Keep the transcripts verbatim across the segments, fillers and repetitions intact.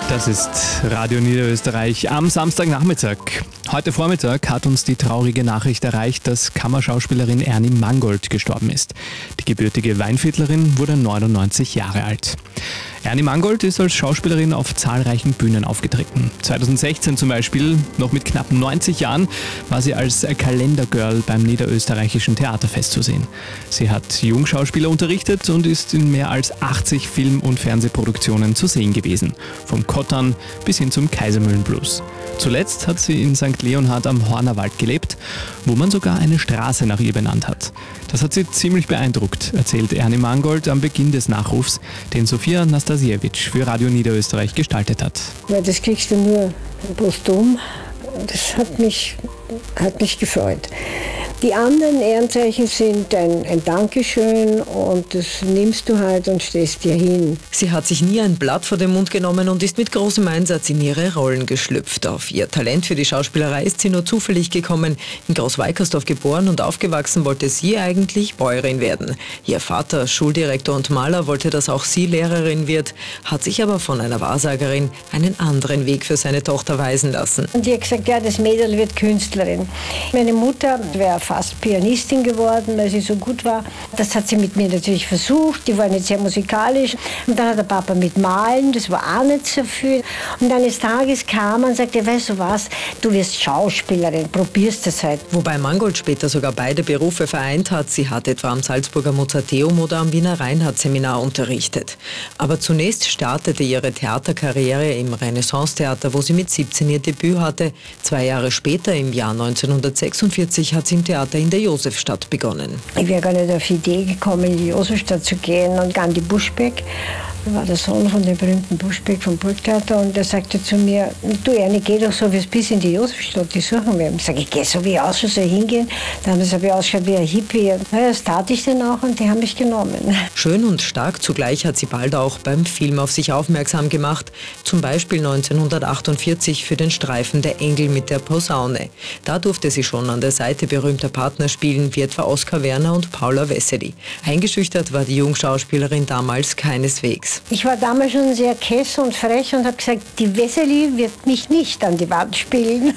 Das ist Radio Niederösterreich am Samstagnachmittag. Heute Vormittag hat uns die traurige Nachricht erreicht, dass Kammerschauspielerin Ernie Mangold gestorben ist. Die gebürtige Weinviertlerin wurde neunundneunzig Jahre alt. Ernie Mangold ist als Schauspielerin auf zahlreichen Bühnen aufgetreten. zweitausendsechzehn zum Beispiel, noch mit knapp neunzig Jahren, war sie als Kalendergirl beim Niederösterreichischen Theaterfest zu sehen. Sie hat Jungschauspieler unterrichtet und ist in mehr als achtzig Film- und Fernsehproduktionen zu sehen gewesen. Vom Kottern bis hin zum Kaisermühlenblues. Zuletzt hat sie in Sankt Leonhard am Hornerwald gelebt, wo man sogar eine Straße nach ihr benannt hat. Das hat sie ziemlich beeindruckt, erzählt Ernie Mangold am Beginn des Nachrufs, den Sophia Nastasiewicz für Radio Niederösterreich gestaltet hat. Das kriegst du nur posthum. Das hat mich, hat mich gefreut. Die anderen Ehrenzeichen sind ein, ein Dankeschön und das nimmst du halt und stehst dir hin. Sie hat sich nie ein Blatt vor den Mund genommen und ist mit großem Einsatz in ihre Rollen geschlüpft. Auf ihr Talent für die Schauspielerei ist sie nur zufällig gekommen. In Großweikersdorf geboren und aufgewachsen, wollte sie eigentlich Bäuerin werden. Ihr Vater, Schuldirektor und Maler, wollte, dass auch sie Lehrerin wird, hat sich aber von einer Wahrsagerin einen anderen Weg für seine Tochter weisen lassen. Und die hat gesagt, ja, das Mädel wird Künstlerin. Meine Mutter wäre fast Pianistin geworden, weil sie so gut war. Das hat sie mit mir natürlich versucht. Die war nicht sehr musikalisch. Und dann hat der Papa mit Malen, das war auch nicht so viel. Und eines Tages kam er und sagte, weißt du was, du wirst Schauspielerin, probierst das halt. Wobei Mangold später sogar beide Berufe vereint hat. Sie hat etwa am Salzburger Mozarteum oder am Wiener Reinhardt-Seminar unterrichtet. Aber zunächst startete ihre Theaterkarriere im Renaissance-Theater, wo sie mit siebzehn ihr Debüt hatte. Zwei Jahre später, im Jahr neunzehnhundertsechsundvierzig, hat sie im Theater in der Josefstadt begonnen. Ich wäre gar nicht auf die Idee gekommen, in die Josefstadt zu gehen und Gandhi Buschbeck. Das war der Sohn von dem berühmten Buschbeck vom Burgtheater und der sagte zu mir, du Ernie, geh doch so wie es bis in die Josefstadt, die suchen wir. Ich sage, ich gehe so wie aus, so hingehen. Dann habe ich ausgeschaut wie ein Hippie. Na, das tat ich dann auch und die haben mich genommen. Schön und stark zugleich hat sie bald auch beim Film auf sich aufmerksam gemacht. Zum Beispiel neunzehnhundertachtundvierzig für den Streifen Der Engel mit der Posaune. Da durfte sie schon an der Seite berühmter Partner spielen, wie etwa Oskar Werner und Paula Wessely. Eingeschüchtert war die Jungschauspielerin damals keineswegs. Ich war damals schon sehr kess und frech und habe gesagt, die Wessely wird mich nicht an die Wand spielen.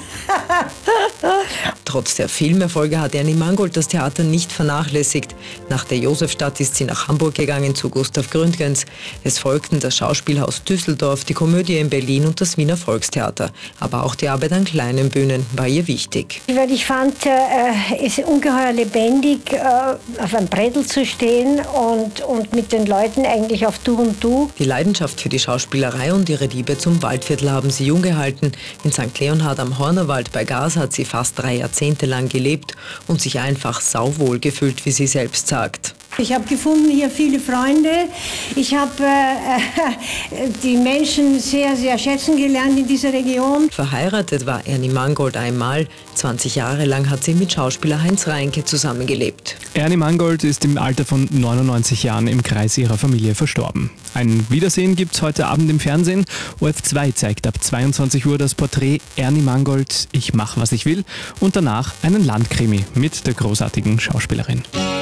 Trotz der Filmerfolge hat Ernie Mangold das Theater nicht vernachlässigt. Nach der Josefstadt ist sie nach Hamburg gegangen zu Gustav Gründgens. Es folgten das Schauspielhaus Düsseldorf, die Komödie in Berlin und das Wiener Volkstheater. Aber auch die Arbeit an kleinen Bühnen war ihr wichtig. Weil ich fand, äh, es ist ungeheuer lebendig, äh, auf einem Brettel zu stehen und, und mit den Leuten eigentlich auf Du und Du. Die Leidenschaft für die Schauspielerei und ihre Liebe zum Waldviertel haben sie jung gehalten. In Sankt Leonhard am Hornerwald bei Gars hat sie fast drei Jahrzehnte lang gelebt und sich einfach sauwohl gefühlt, wie sie selbst sagt. Ich habe gefunden hier viele Freunde. Ich habe äh, die Menschen sehr, sehr schätzen gelernt in dieser Region. Verheiratet war Ernie Mangold einmal. zwanzig Jahre lang hat sie mit Schauspieler Heinz Reinke zusammengelebt. Ernie Mangold ist im Alter von neunundneunzig Jahren im Kreis ihrer Familie verstorben. Ein Wiedersehen gibt's heute Abend im Fernsehen. O F zwei zeigt ab zweiundzwanzig Uhr das Porträt Ernie Mangold, Ich mach, was ich will und danach einen Landkrimi mit der großartigen Schauspielerin.